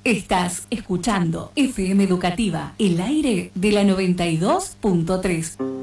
Estás escuchando FM Educativa, el aire de la 92.3.